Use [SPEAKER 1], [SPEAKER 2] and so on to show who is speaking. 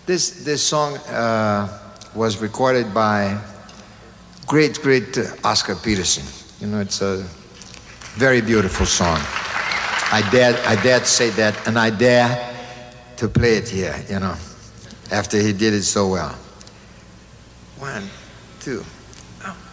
[SPEAKER 1] This song was recorded by great Oscar Peterson. You know, it's a very beautiful song. I dare to say that, and I dare to play it here, you know, after he did it so well. 1, 2. Oh.